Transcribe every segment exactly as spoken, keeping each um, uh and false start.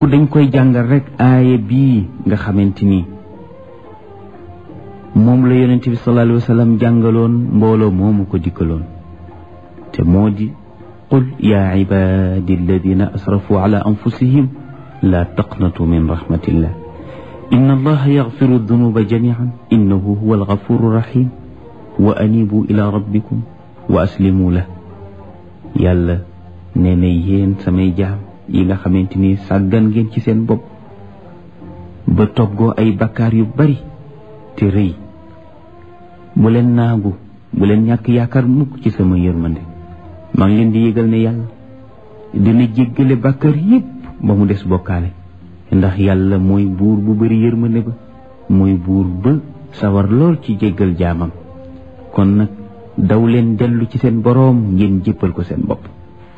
dañ koy jàngal rek aaya bii nga xamante ni moom la yonent bi sallallahu alayhi wa sallam jàngaloon mbooloo moomu ko dikkaloon te moo di qul yaa ibaadi alladina asrafu ala anfusihim la taqnatu min rahmatillah inna allaha yaxfiru dunuba jamian innahu huwa algafuru rahim wa anibu ila rabbikum wa aslimu la yàlla nee na yéen samay jaam yi nga xamante ni sàggan ngeen ci seen bopp ba toggoo ay bakkaar yu bari te rëy bu leen naagu bu leen ñàkk yaakaar mukk ci sama yërmande maa ngi leen di yëgal ne yàlla dina jéggale bakkaar yépp ba mu des bokkaale ndax yàlla mooy buur bu bari yërmande ba mooy buur ba sawar lool ci jéggal jaamam kon nag daw leen dellu ci seen boroom ngeen jéppal ko seen bopp.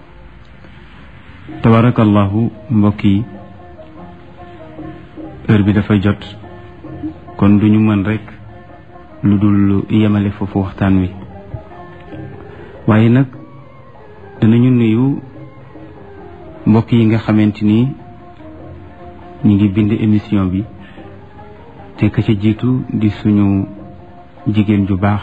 tabarakallahu mbokk yi heure bi dafa jot kon duñu mën rekk lu dul yemale foofu waxtaan wi waaye nag danañu nuyu mbokk yi nga xamante ni ñu ngi bind émission bi te ka ca jiitu di suñu jigéen ju baax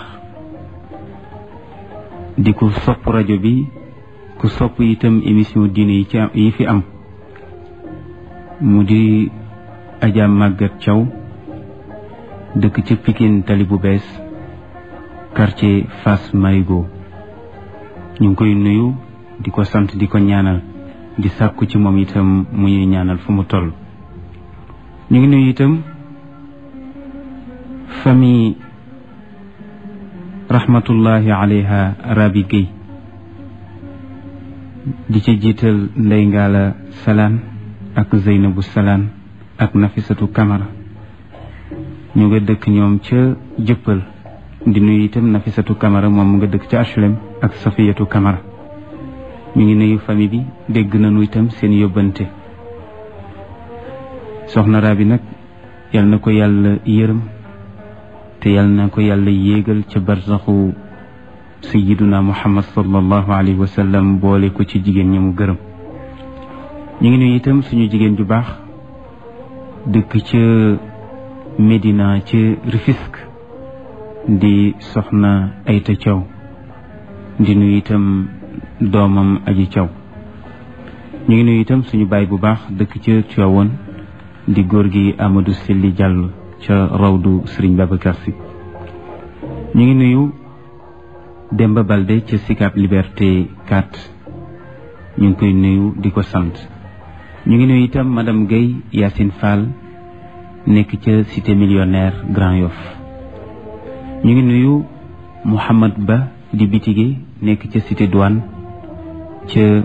di ku sopp rajo bi ku sopp itam émission diine yi ci yi fi am mu di Adja Maguette Thiaw dëkk ci Pikine tali bu bees quartier Fass Marigo ñu ngi koy nuyu di ko sant di ko ñaanal di sàkku ci moom itam mu ñuy ñaanal fu mu toll ñu ngi nuyu itam famille rahmatullahi alayha Rabi Gueye di ci jiital Ndey Ngala Salaan ak Zeynabu Salaan ak Nafisatu Kamara ñu nga dëkk ñoom ca jëppal di nuyu itam Nafisatu Kamara moom mu nga dëkk ca H L M ak Safiyatu Kamara ñu ngi nuyu famille bi dégg nañu itam seen yóbbante soxna Rabi nag yal na ko yàlla yërëm te yal na ko yàlla yéegal ca barzaxu sayyiduna Muhammad sallallahu alayhi wa sallam boole ko ci jigéen ñi mu gërëm ñu ngi nuyu itam suñu jigéen ju baax dëkk ca Médina ca Rufisque di soxna Ayta Thiaw di nuyu itam doomam Aji Thiaw ñu ngi nuyu itam suñu baay bu baax dëkk ca Tivaouane di góor gi Amadou Selli Diallo ca rawdu Serigne Babacar Sy ñu ngi nuyu Demba Balde ca Sicap Liberté quatre ñu ngi koy nuyu di ko sant ñu ngi nuyu itam madame Guèye Yacine Fall nekk ca cité millionnaire Grand Yoff ñu ngi nuyu Mouhamad Ba di bitige nekk ca cité douane ca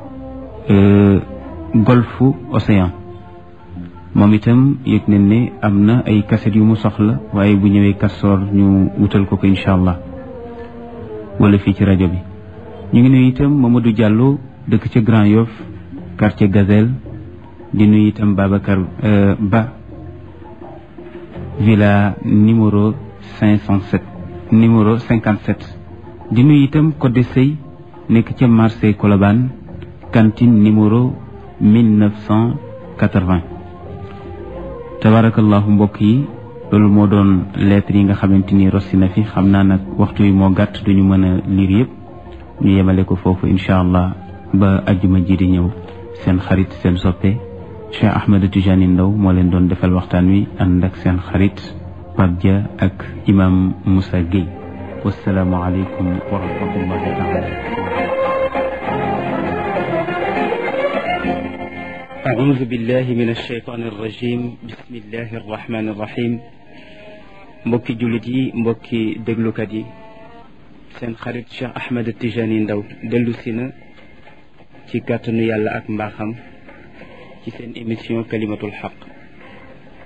golfe Océan moom itam yëg nañ ne am na ay kaset yu mu soxla waaye bu ñëwee kastoor ñu wutal ko ko incha allah wala fii ci rajo bi ñu ngi nuyu itam Mamadou Diallo dëkk ca Grand Yoff quartier Gazelle di nuyu itam Babacar Ba villa numéro cinq cent sept numéro cinquante sept di nuyu itam Codé Sey nekk ca marché Colobane cantine numéro mille neuf cent quatre-vingts tabarakallahu mbokk yi loolu moo doon lettre yi nga xamante ni rossi na fi xam naa nag waxtu yi moo gàtt duñu mën a lire yëpp ñu yemale ko foofu incha allah ba ajjuma ji di ñëw seen xarit seen soppe Cheikh Ahmed Tijani Ndaw moo leen doon defal waxtaan wi ànd ak seen xarit Pape Dia ak imam Moussa Gueye wassalaamu aleykum wa rahmatullahi taala أعوذ بالله من الشيطان الرجيم بسم الله الرحمن الرحيم mbokki jullit yi mbokki déglukat yi seen xarit Cheikh Ahmed Tijani Ndaw dellu si na ci kàttanu yàlla ak mbaaxam ci seen émission kalimatul xaq